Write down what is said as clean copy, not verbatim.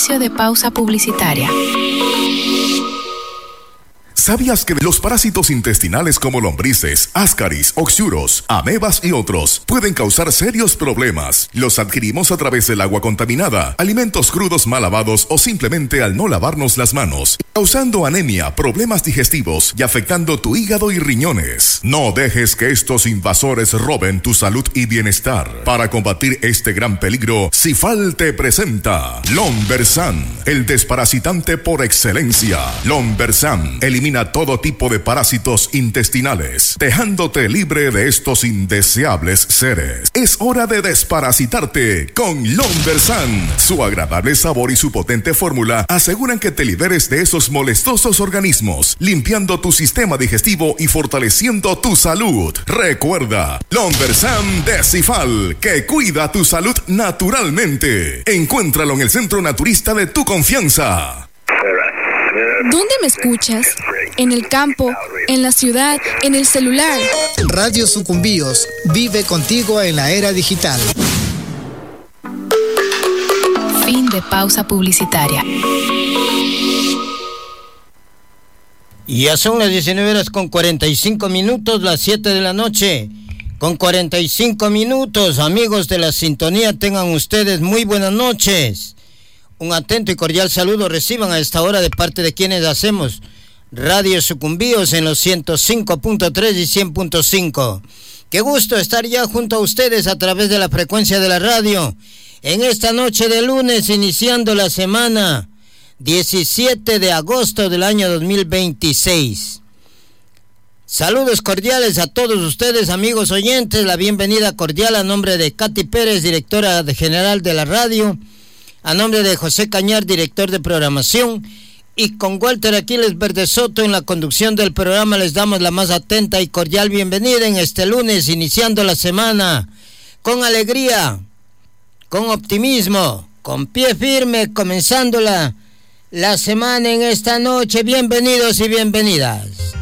Inicio de pausa publicitaria. ¿Sabías que los parásitos intestinales como lombrices, ascaris, oxuros, amebas y otros pueden causar serios problemas? Los adquirimos a través del agua contaminada, alimentos crudos mal lavados o simplemente al no lavarnos las manos, causando anemia, problemas digestivos y afectando tu hígado y riñones. No dejes que estos invasores roben tu salud y bienestar. Para combatir este gran peligro, Cifal te presenta Lombersan, el desparasitante por excelencia. Lombersan elimina todo tipo de parásitos intestinales, dejándote libre de estos indeseables seres. Es hora de desparasitarte con Lombersan. Su agradable sabor y su potente fórmula aseguran que te liberes de esos molestosos organismos, limpiando tu sistema digestivo y fortaleciendo tu salud. Recuerda, Lombersan de Cifal, que cuida tu salud naturalmente. Encuéntralo en el centro naturista de tu confianza. ¿Dónde me escuchas? ¿En el campo? ¿En la ciudad? ¿En el celular? Radio Sucumbíos vive contigo en la era digital. Fin de pausa publicitaria. Ya son las 19:45, las 7 de la noche, con 45 minutos. Amigos de la sintonía, tengan ustedes muy buenas noches. Un atento y cordial saludo reciban a esta hora de parte de quienes hacemos Radio Sucumbíos en los 105.3 y 100.5. Qué gusto estar ya junto a ustedes a través de la frecuencia de la radio en esta noche de lunes, iniciando la semana 17 de agosto del año 2026. Saludos cordiales a todos ustedes, amigos oyentes. La bienvenida cordial a nombre de Katy Pérez, directora general de la radio, a nombre de José Cañar, director de programación, y con Walter Aquiles Verde Soto en la conducción del programa, les damos la más atenta y cordial bienvenida en este lunes, iniciando la semana con alegría, con optimismo, con pie firme, comenzando la semana en esta noche. Bienvenidos y bienvenidas.